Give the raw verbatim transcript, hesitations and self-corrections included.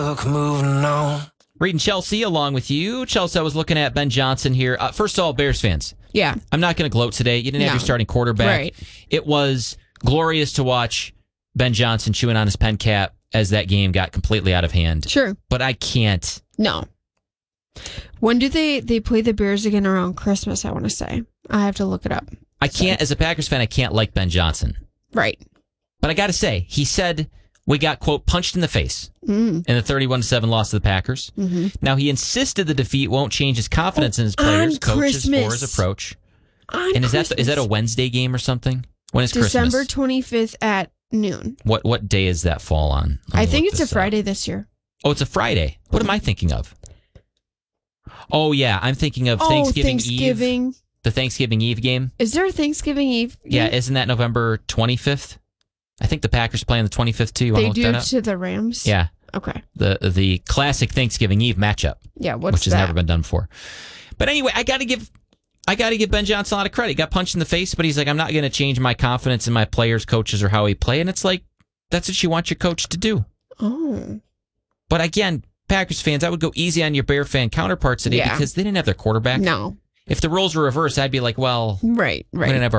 Look, moving on. Reading Chelsea along with you. Chelsea, I was looking at Ben Johnson here. Uh, first of all, Bears fans. Yeah. I'm not going to gloat today. You didn't No. have your starting quarterback. Right. It was glorious to watch Ben Johnson chewing on his pen cap as that game got completely out of hand. Sure. But I can't. No. When do they, they play the Bears again around Christmas, I want to say? I have to look it up. I can't, as a Packers fan, I can't like Ben Johnson. Right. But I got to say, he said we got, quote, punched in the face Mm. in the thirty-one to seven loss to the Packers. Mm-hmm. Now, he insisted the defeat won't change his confidence in his players, On coaches, or Christmas. his approach. On And is that, Christmas. is that a Wednesday game or something? When is December Christmas? twenty-fifth at noon. What what day is that fall on? Let me I think look it's a this up. Friday this year. Oh, it's a Friday. What am I thinking of? Oh, yeah. I'm thinking of Oh, Thanksgiving, Thanksgiving. Eve. The Thanksgiving Eve game. Is there a Thanksgiving Eve? Yeah, game? isn't that November twenty-fifth? I think the Packers play on the twenty-fifth, too. You want They to look do that up? to the Rams? Yeah. Okay. The the classic Thanksgiving Eve matchup, Yeah, what's which has that? never been done before. But anyway, I got to give I got to give Ben Johnson a lot of credit. He got punched in the face, but he's like, I'm not going to change my confidence in my players, coaches, or how he play. And it's like, that's what you want your coach to do. Oh. But again, Packers fans, I would go easy on your Bear fan counterparts today Yeah. because they didn't have their quarterback. No. If the roles were reversed, I'd be like, well, Right, we right. didn't have our